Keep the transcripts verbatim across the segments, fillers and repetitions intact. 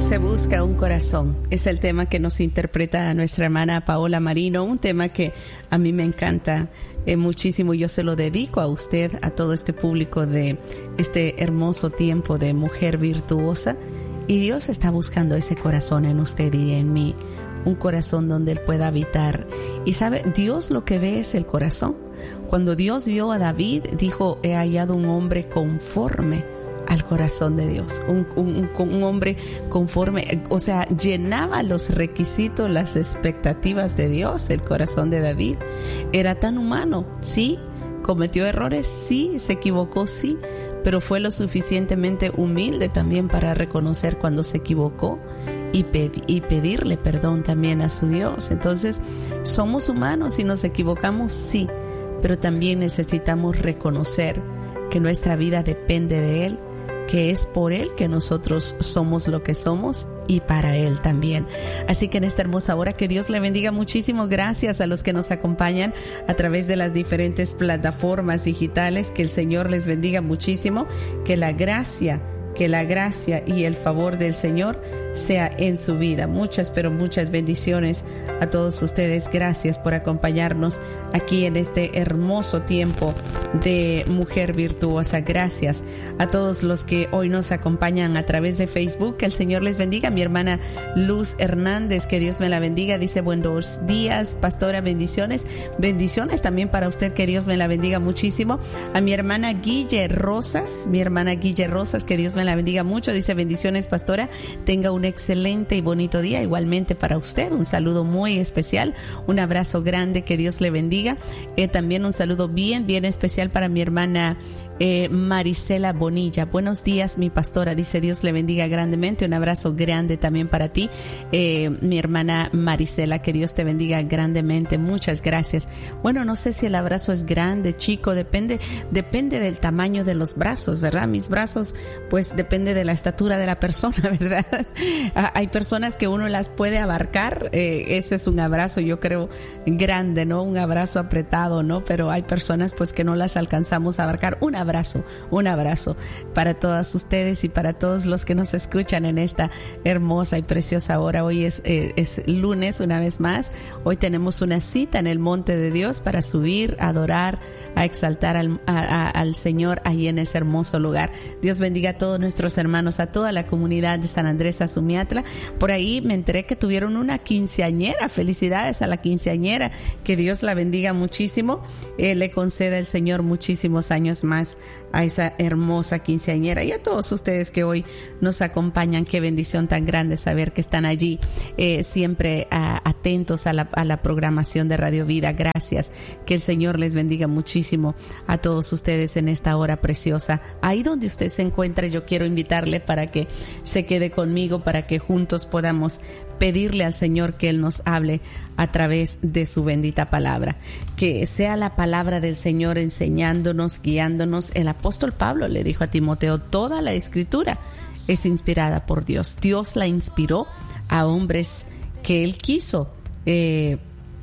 Se busca un corazón. Es el tema que nos interpreta nuestra hermana Paola Marino, un tema que a mí me encanta eh, muchísimo. Yo se lo dedico a usted, a todo este público de este hermoso tiempo de mujer virtuosa. Y Dios está buscando ese corazón en usted y en mí, un corazón donde Él pueda habitar. Y sabe, Dios lo que ve es el corazón. Cuando Dios vio a David, dijo: he hallado un hombre conforme al corazón de Dios, un, un, un hombre conforme, o sea, llenaba los requisitos, las expectativas de Dios. El corazón de David era tan humano, sí, cometió errores, sí, se equivocó, sí, pero fue lo suficientemente humilde también para reconocer cuando se equivocó y, pedi- y pedirle perdón también a su Dios. Entonces, somos humanos y nos equivocamos, sí, pero también necesitamos reconocer que nuestra vida depende de Él, que es por Él que nosotros somos lo que somos y para Él también. Así que en esta hermosa hora, que Dios le bendiga muchísimo. Gracias a los que nos acompañan a través de las diferentes plataformas digitales. Que el Señor les bendiga muchísimo. Que la gracia, que la gracia y el favor del Señor sea en su vida. Muchas, pero muchas bendiciones a todos ustedes. Gracias por acompañarnos aquí en este hermoso tiempo de mujer virtuosa. Gracias a todos los que hoy nos acompañan a través de Facebook. Que el Señor les bendiga. Mi hermana Luz Hernández, que Dios me la bendiga, dice: buenos días, pastora, bendiciones. Bendiciones también para usted, que Dios me la bendiga muchísimo. A mi hermana Guille Rosas, mi hermana Guille Rosas, que Dios me la bendiga mucho, dice: bendiciones, pastora, tenga un excelente y bonito día. Igualmente para usted, un saludo muy especial, un abrazo grande, que Dios le bendiga. Eh, también un saludo bien, bien especial para mi hermana Eh, Marisela Bonilla. Buenos días, mi pastora, dice: Dios le bendiga grandemente. Un abrazo grande también para ti, eh, mi hermana Marisela, que Dios te bendiga grandemente. Muchas gracias. Bueno, no sé si el abrazo es grande, chico, depende, depende del tamaño de los brazos, ¿verdad? Mis brazos, pues depende de la estatura de la persona, ¿verdad? Hay personas que uno las puede abarcar, eh, ese es un abrazo, yo creo, grande, ¿no? Un abrazo apretado, ¿no? Pero hay personas pues que no las alcanzamos a abarcar. Una abrazo, un abrazo para todas ustedes y para todos los que nos escuchan en esta hermosa y preciosa hora. Hoy es, eh, es lunes una vez más. Hoy tenemos una cita en el monte de Dios para subir, adorar, a exaltar al, a, a, al Señor ahí en ese hermoso lugar. Dios bendiga a todos nuestros hermanos, a toda la comunidad de San Andrés Azumiatla. Por ahí me enteré que tuvieron una quinceañera. Felicidades a la quinceañera, que Dios la bendiga muchísimo, eh, le conceda el Señor muchísimos años más a esa hermosa quinceañera, y a todos ustedes que hoy nos acompañan. Qué bendición tan grande saber que están allí, eh, siempre a, atentos a la, a la programación de Radio Vida. Gracias, que el Señor les bendiga muchísimo a todos ustedes en esta hora preciosa. Ahí donde usted se encuentre, yo quiero invitarle para que se quede conmigo, para que juntos podamos pedirle al Señor que Él nos hable a través de su bendita palabra. Que sea la palabra del Señor enseñándonos, guiándonos. El apóstol Pablo le dijo a Timoteo: toda la escritura es inspirada por Dios. Dios la inspiró a hombres que Él quiso, eh,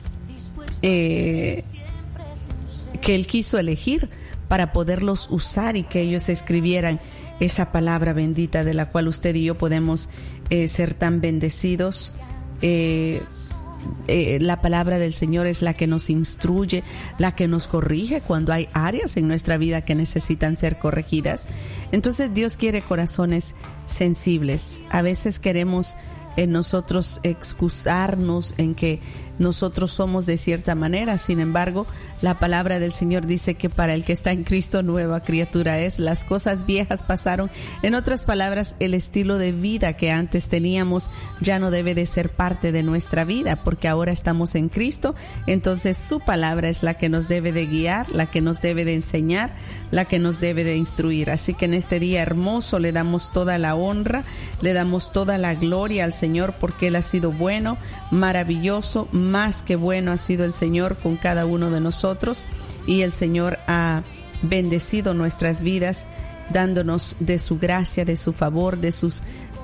eh, que Él quiso elegir para poderlos usar y que ellos escribieran esa palabra bendita de la cual usted y yo podemos eh, ser tan bendecidos. Eh, eh, la palabra del Señor es la que nos instruye, la que nos corrige cuando hay áreas en nuestra vida que necesitan ser corregidas. Entonces Dios quiere corazones sensibles. A veces queremos en nosotros excusarnos en que nosotros somos de cierta manera. Sin embargo, la palabra del Señor dice que para el que está en Cristo, nueva criatura es. Las cosas viejas pasaron. En otras palabras, el estilo de vida que antes teníamos ya no debe de ser parte de nuestra vida, porque ahora estamos en Cristo. Entonces su palabra es la que nos debe de guiar, la que nos debe de enseñar, la que nos debe de instruir. Así que en este día hermoso le damos toda la honra, le damos toda la gloria al Señor, porque Él ha sido bueno, maravilloso, más que bueno ha sido el Señor con cada uno de nosotros, y el Señor ha bendecido nuestras vidas dándonos de su gracia, de su favor, de sus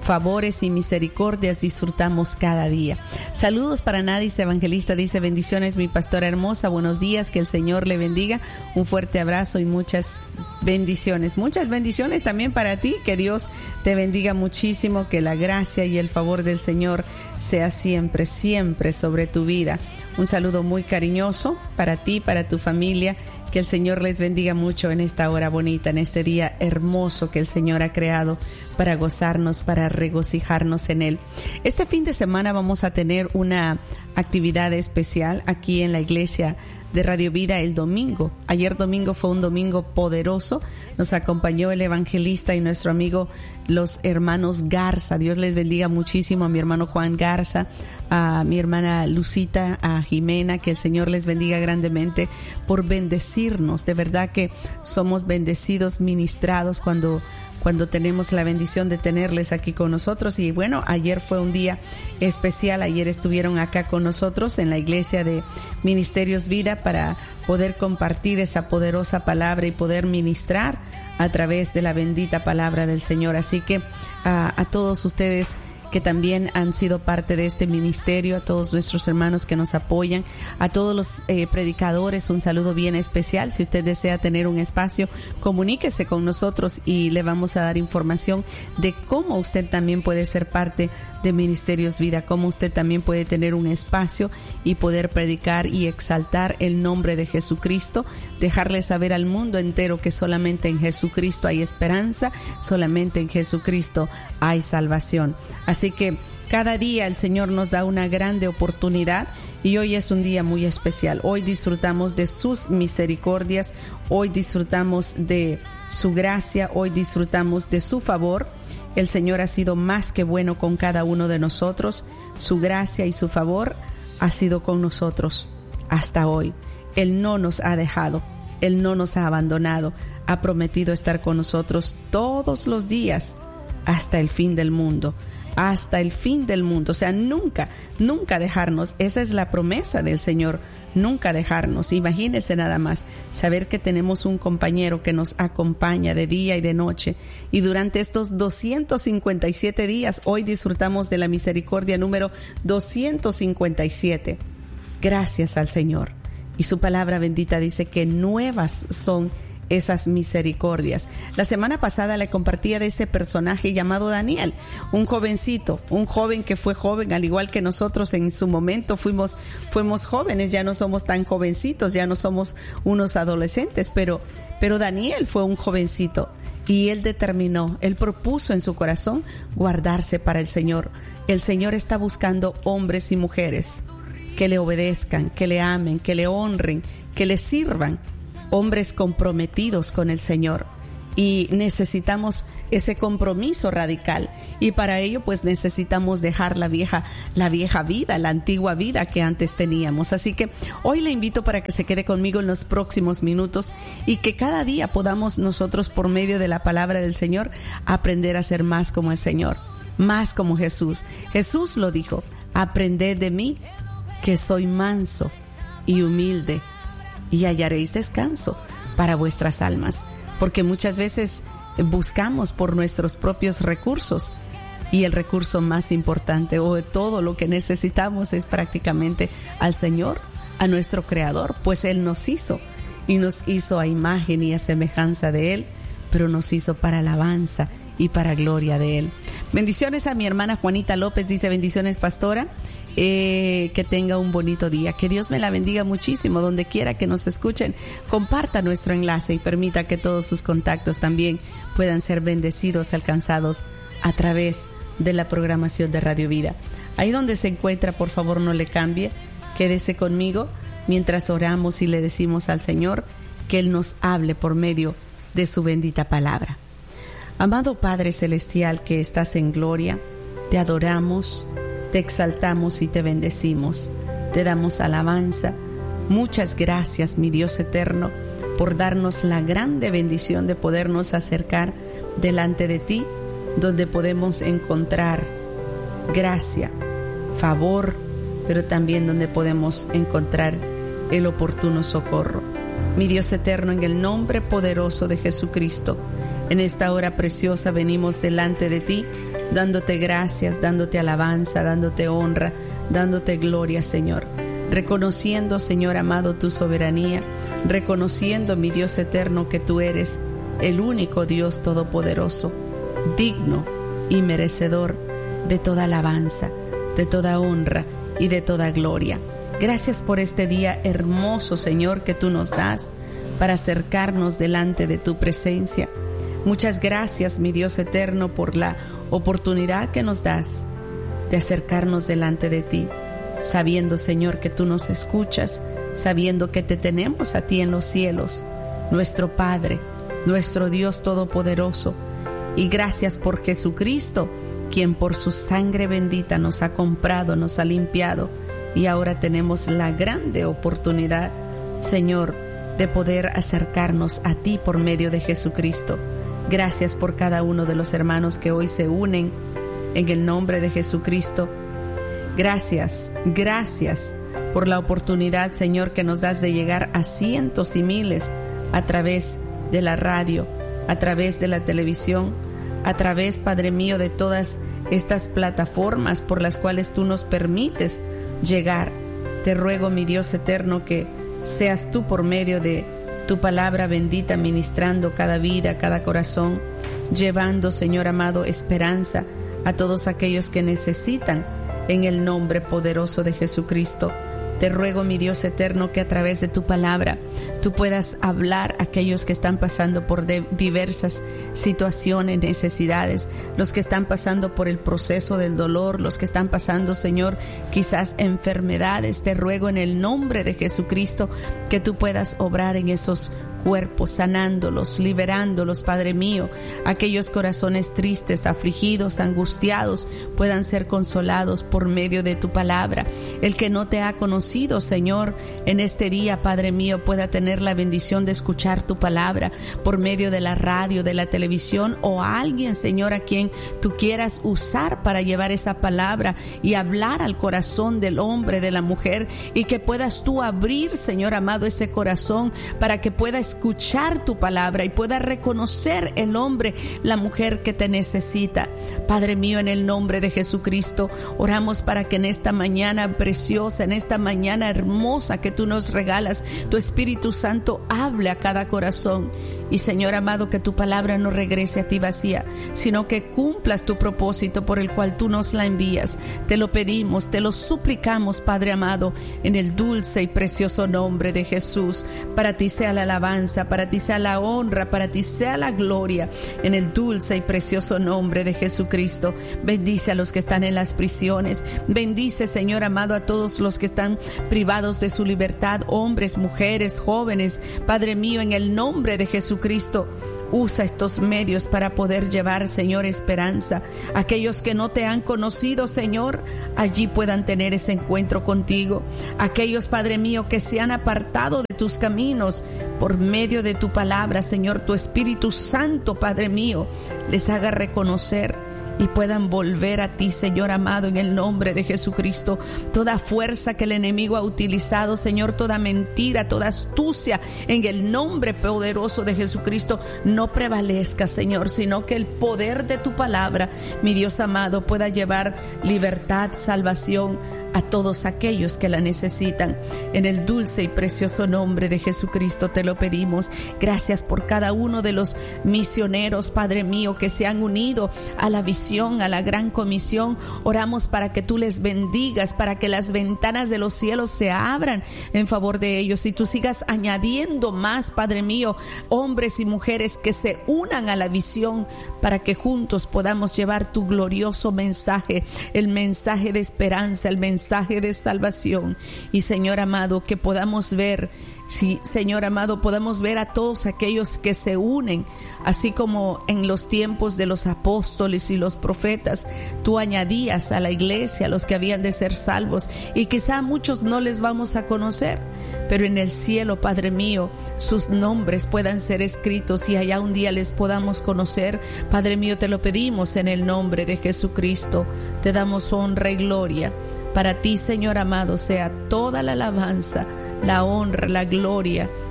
favores y misericordias disfrutamos cada día. Saludos para Nadis Evangelista, dice: bendiciones mi pastora hermosa, buenos días, que el Señor le bendiga, un fuerte abrazo y muchas bendiciones. Muchas bendiciones también para ti, que Dios te bendiga muchísimo, que la gracia y el favor del Señor sea siempre, siempre sobre tu vida. Un saludo muy cariñoso para ti, para tu familia. Que el Señor les bendiga mucho en esta hora bonita, en este día hermoso que el Señor ha creado para gozarnos, para regocijarnos en Él. Este fin de semana vamos a tener una actividad especial aquí en la iglesia de Radio Vida el domingo. Ayer domingo fue un domingo poderoso. Nos acompañó el evangelista y nuestro amigo, los hermanos Garza. Dios les bendiga muchísimo, a mi hermano Juan Garza, a mi hermana Lucita, a Jimena, que el Señor les bendiga grandemente por bendecirnos. De verdad que somos bendecidos, ministrados cuando cuando tenemos la bendición de tenerles aquí con nosotros. Y bueno, ayer fue un día especial. Ayer estuvieron acá con nosotros en la iglesia de Ministerios Vida para poder compartir esa poderosa palabra y poder ministrar a través de la bendita palabra del Señor. Así que a, a todos ustedes que también han sido parte de este ministerio, a todos nuestros hermanos que nos apoyan, a todos los eh, predicadores, un saludo bien especial. Si usted desea tener un espacio, comuníquese con nosotros y le vamos a dar información de cómo usted también puede ser parte de Ministerios Vida, cómo usted también puede tener un espacio y poder predicar y exaltar el nombre de Jesucristo, dejarle saber al mundo entero que solamente en Jesucristo hay esperanza, solamente en Jesucristo hay salvación. Así que cada día el Señor nos da una grande oportunidad y hoy es un día muy especial. Hoy disfrutamos de sus misericordias, hoy disfrutamos de su gracia, hoy disfrutamos de su favor. El Señor ha sido más que bueno con cada uno de nosotros. Su gracia y su favor ha sido con nosotros hasta hoy. Él no nos ha dejado, Él no nos ha abandonado. Ha prometido estar con nosotros todos los días hasta el fin del mundo. Hasta el fin del mundo. O sea, nunca, nunca dejarnos. Esa es la promesa del Señor. Nunca dejarnos. Imagínese nada más saber que tenemos un compañero que nos acompaña de día y de noche, y durante estos doscientos cincuenta y siete días hoy disfrutamos de la misericordia número doscientos cincuenta y siete. Gracias al Señor. Y su palabra bendita dice que nuevas son esas misericordias. La semana pasada le compartía de ese personaje llamado Daniel, un jovencito, un joven que fue joven al igual que nosotros en su momento fuimos, fuimos jóvenes. Ya no somos tan jovencitos, ya no somos unos adolescentes, pero, pero Daniel fue un jovencito y él determinó, él propuso en su corazón guardarse para el Señor. El Señor está buscando hombres y mujeres que le obedezcan, que le amen, que le honren, que le sirvan. Hombres comprometidos con el Señor, y necesitamos ese compromiso radical, y para ello pues necesitamos dejar la vieja, la vieja vida, la antigua vida que antes teníamos. Así que hoy le invito para que se quede conmigo en los próximos minutos y que cada día podamos nosotros, por medio de la palabra del Señor, aprender a ser más como el Señor, más como Jesús. Jesús lo dijo: aprended de mí, que soy manso y humilde, y hallaréis descanso para vuestras almas. Porque muchas veces buscamos por nuestros propios recursos, y el recurso más importante o todo lo que necesitamos es prácticamente al Señor, a nuestro Creador, pues Él nos hizo y nos hizo a imagen y a semejanza de Él, pero nos hizo para alabanza y para gloria de Él. Bendiciones a mi hermana Juanita López, dice: bendiciones pastora. Eh, que tenga un bonito día, que Dios me la bendiga muchísimo. Donde quiera que nos escuchen, comparta nuestro enlace y permita que todos sus contactos también puedan ser bendecidos, alcanzados a través de la programación de Radio Vida. Ahí donde se encuentra, por favor no le cambie, quédese conmigo mientras oramos y le decimos al Señor que Él nos hable por medio de su bendita palabra. Amado Padre Celestial que estás en gloria, te adoramos, te exaltamos y te bendecimos, te damos alabanza. Muchas gracias, mi Dios eterno, por darnos la grande bendición de podernos acercar delante de ti, donde podemos encontrar gracia, favor, pero también donde podemos encontrar el oportuno socorro. Mi Dios eterno, en el nombre poderoso de Jesucristo, en esta hora preciosa venimos delante de ti dándote gracias, dándote alabanza, dándote honra, dándote gloria, Señor. Reconociendo, Señor amado, tu soberanía, reconociendo, mi Dios eterno, que tú eres el único Dios todopoderoso, digno y merecedor de toda alabanza, de toda honra y de toda gloria. Gracias por este día hermoso, Señor, que tú nos das para acercarnos delante de tu presencia. Muchas gracias, mi Dios eterno, por la oportunidad que nos das de acercarnos delante de ti, sabiendo, Señor, que tú nos escuchas, sabiendo que te tenemos a ti en los cielos, nuestro Padre, nuestro Dios todopoderoso. Y gracias por Jesucristo, quien por su sangre bendita nos ha comprado, nos ha limpiado, y ahora tenemos la grande oportunidad, Señor, de poder acercarnos a ti por medio de Jesucristo. Gracias por cada uno de los hermanos que hoy se unen en el nombre de Jesucristo. Gracias, gracias por la oportunidad, Señor, que nos das de llegar a cientos y miles a través de la radio, a través de la televisión, a través, Padre mío, de todas estas plataformas por las cuales tú nos permites llegar. Te ruego, mi Dios eterno, que seas tú por medio de tu palabra bendita ministrando cada vida, cada corazón, llevando, Señor amado, esperanza a todos aquellos que necesitan, en el nombre poderoso de Jesucristo. Te ruego, mi Dios eterno, que a través de tu palabra tú puedas hablar a aquellos que están pasando por diversas situaciones, necesidades, los que están pasando por el proceso del dolor, los que están pasando, Señor, quizás enfermedades. Te ruego en el nombre de Jesucristo que tú puedas obrar en esos cuerpos, sanándolos, liberándolos, Padre mío. Aquellos corazones tristes, afligidos, angustiados, puedan ser consolados por medio de tu palabra. El que no te ha conocido, Señor, en este día, Padre mío, pueda tener la bendición de escuchar tu palabra por medio de la radio, de la televisión, o a alguien, Señor, a quien tú quieras usar para llevar esa palabra y hablar al corazón del hombre, de la mujer, y que puedas tú abrir, Señor amado, ese corazón para que pueda escuchar tu palabra y pueda reconocer el hombre, la mujer que te necesita. Padre mío, en el nombre de Jesucristo, oramos para que en esta mañana preciosa, en esta mañana hermosa que tú nos regalas, tu Espíritu Santo hable a cada corazón. Y Señor amado, que tu palabra no regrese a ti vacía, sino que cumplas tu propósito por el cual tú nos la envías. Te lo pedimos, te lo suplicamos, Padre amado, en el dulce y precioso nombre de Jesús. Para ti sea la alabanza, para ti sea la honra, para ti sea la gloria, en el dulce y precioso nombre de Jesucristo. Bendice a los que están en las prisiones. Bendice, Señor amado, a todos los que están privados de su libertad, hombres, mujeres, jóvenes. Padre mío, en el nombre de Jesucristo, Cristo, usa estos medios para poder llevar, Señor, esperanza. Aquellos que no te han conocido, Señor, allí puedan tener ese encuentro contigo. Aquellos, Padre mío, que se han apartado de tus caminos, por medio de tu palabra, Señor, tu Espíritu Santo, Padre mío, les haga reconocer y puedan volver a ti, Señor amado, en el nombre de Jesucristo. Toda fuerza que el enemigo ha utilizado, Señor, toda mentira, toda astucia, en el nombre poderoso de Jesucristo, no prevalezca, Señor, sino que el poder de tu palabra, mi Dios amado, pueda llevar libertad, salvación a todos aquellos que la necesitan. En el dulce y precioso nombre de Jesucristo te lo pedimos. Gracias por cada uno de los misioneros, Padre mío, que se han unido a la visión, a la gran comisión. Oramos para que tú les bendigas, para que las ventanas de los cielos se abran en favor de ellos, y tú sigas añadiendo más, Padre mío, hombres y mujeres que se unan a la visión, para que juntos podamos llevar tu glorioso mensaje, el mensaje de esperanza, el mensaje de salvación. Y Señor amado, que podamos ver, sí, Señor amado, podamos ver a todos aquellos que se unen, así como en los tiempos de los apóstoles y los profetas, tú añadías a la iglesia a los que habían de ser salvos, y quizá muchos no les vamos a conocer, pero en el cielo, Padre mío, sus nombres puedan ser escritos y allá un día les podamos conocer. Padre mío, te lo pedimos en el nombre de Jesucristo. Te damos honra y gloria. Para ti, Señor amado, sea toda la alabanza, la honra, la gloria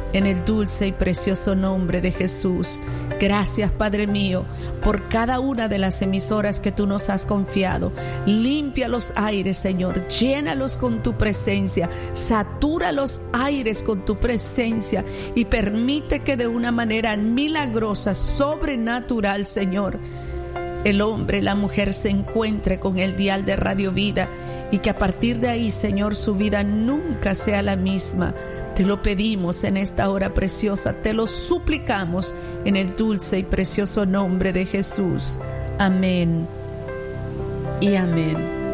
en el dulce y precioso nombre de Jesús. Gracias, Padre mío, por cada una de las emisoras que tú nos has confiado. Limpia los aires, Señor, llénalos con tu presencia, satura los aires con tu presencia y permite que de una manera milagrosa, sobrenatural, Señor, el hombre, la mujer se encuentre con el dial de Radio Vida y que a partir de ahí, Señor, su vida nunca sea la misma. Te lo pedimos en esta hora preciosa, te lo suplicamos en el dulce y precioso nombre de Jesús. Amén y amén.